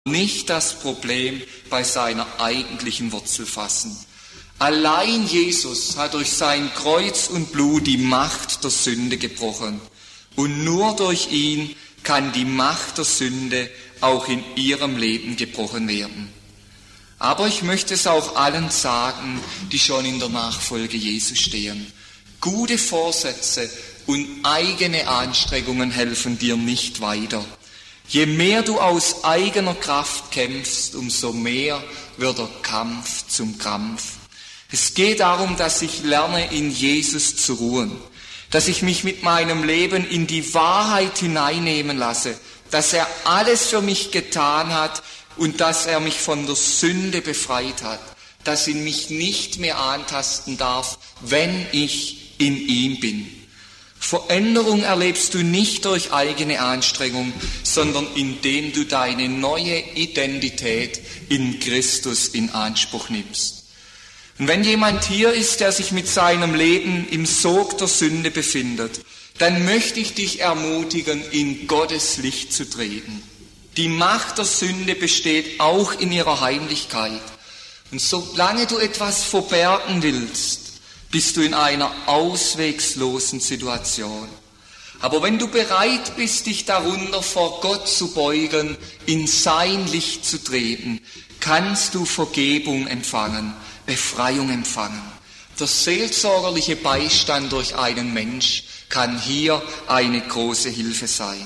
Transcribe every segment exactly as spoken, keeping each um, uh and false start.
nicht das Problem bei seiner eigentlichen Wurzel fassen. Allein Jesus hat durch sein Kreuz und Blut die Macht der Sünde gebrochen. Und nur durch ihn kann die Macht der Sünde auch in ihrem Leben gebrochen werden. Aber ich möchte es auch allen sagen, die schon in der Nachfolge Jesu stehen. Gute Vorsätze und eigene Anstrengungen helfen dir nicht weiter. Je mehr du aus eigener Kraft kämpfst, umso mehr wird der Kampf zum Krampf. Es geht darum, dass ich lerne, in Jesus zu ruhen, dass ich mich mit meinem Leben in die Wahrheit hineinnehmen lasse, dass er alles für mich getan hat und dass er mich von der Sünde befreit hat, dass ihn mich nicht mehr antasten darf, wenn ich in ihm bin. Veränderung erlebst du nicht durch eigene Anstrengung, sondern indem du deine neue Identität in Christus in Anspruch nimmst. Und wenn jemand hier ist, der sich mit seinem Leben im Sog der Sünde befindet, dann möchte ich dich ermutigen, in Gottes Licht zu treten. Die Macht der Sünde besteht auch in ihrer Heimlichkeit. Und solange du etwas verbergen willst, bist du in einer auswegslosen Situation. Aber wenn du bereit bist, dich darunter vor Gott zu beugen, in sein Licht zu treten, kannst du Vergebung empfangen, Befreiung empfangen. Der seelsorgerliche Beistand durch einen Mensch kann hier eine große Hilfe sein.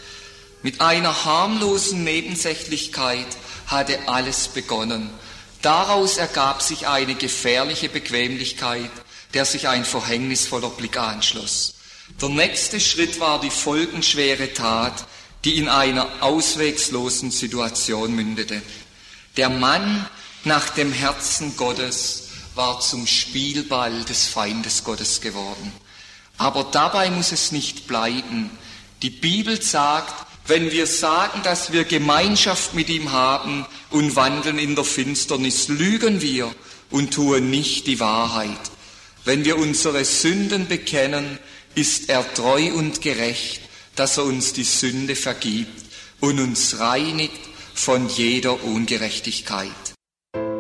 Mit einer harmlosen Nebensächlichkeit hatte alles begonnen. Daraus ergab sich eine gefährliche Bequemlichkeit, der sich ein verhängnisvoller Blick anschloss. Der nächste Schritt war die folgenschwere Tat, die in einer ausweglosen Situation mündete. Der Mann nach dem Herzen Gottes war zum Spielball des Feindes Gottes geworden. Aber dabei muss es nicht bleiben. Die Bibel sagt, wenn wir sagen, dass wir Gemeinschaft mit ihm haben und wandeln in der Finsternis, lügen wir und tun nicht die Wahrheit. Wenn wir unsere Sünden bekennen, ist er treu und gerecht, dass er uns die Sünde vergibt und uns reinigt von jeder Ungerechtigkeit.